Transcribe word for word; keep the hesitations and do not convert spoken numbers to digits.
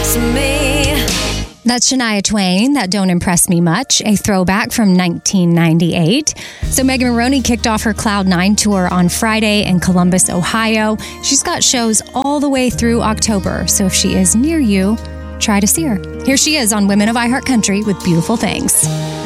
impress me. That's Shania Twain, That Don't Impress Me Much, a throwback from nineteen ninety-eight. So Megan Moroney kicked off her Cloud nine tour on Friday in Columbus, Ohio. She's got shows all the way through October, so if she is near you, try to see her. Here she is on Women of iHeart Country with Beautiful Things.